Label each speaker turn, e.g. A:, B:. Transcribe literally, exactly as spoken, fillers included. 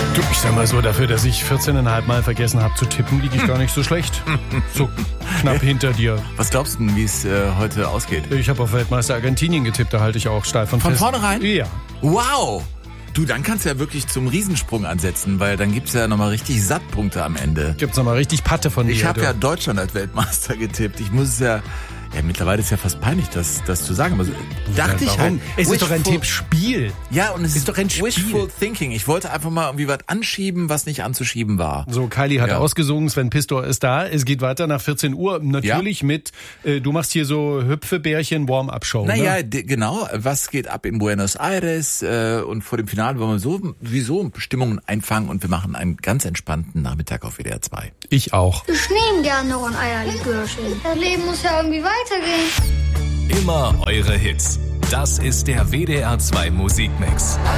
A: Du, ich sag mal so, dafür, dass ich vierzehn Komma fünf Mal vergessen habe zu tippen, liege ich gar nicht so schlecht. So knapp hinter dir.
B: Was glaubst du denn, wie es äh, heute ausgeht?
A: Ich habe auf Weltmeister Argentinien getippt, da halte ich auch steil von
B: Von
A: fest.
B: vornherein?
A: Ja.
B: Wow! Du, dann kannst du ja wirklich zum Riesensprung ansetzen, weil dann gibt's ja nochmal richtig Sattpunkte am Ende.
A: Gibt's nochmal richtig Patte von dir.
B: Ich habe
A: du.
B: ja Deutschland als Weltmeister getippt. Ich muss es ja... Ja, mittlerweile ist ja fast peinlich, das, das zu sagen. Aber so, dachte
A: ja,
B: ich halt.
A: Es ist doch ein
B: wishful-
A: Tippspiel.
B: Ja, und es
A: ist
B: ist
A: doch ein Spiel.
B: Wishful Thinking. Ich wollte einfach mal irgendwie was anschieben, was nicht anzuschieben war.
A: So, Kylie hat
B: Ja.
A: ausgesungen, Sven Pistor ist da. Es geht weiter nach vierzehn Uhr. Natürlich
B: Ja.
A: mit, äh, du machst hier so Hüpfebärchen Warm-Up-Show.
B: Naja,
A: ne?
B: d- genau. Was geht ab in Buenos Aires? Äh, und vor dem Finale wollen wir so, sowieso Stimmungen einfangen und wir machen einen ganz entspannten Nachmittag auf W D R zwei.
A: Ich auch.
C: Ich nehme gerne noch ein Eierlikörchen. Das Leben muss ja irgendwie weitergehen.
D: Immer eure Hits. Das ist der W D R zwei Musikmix.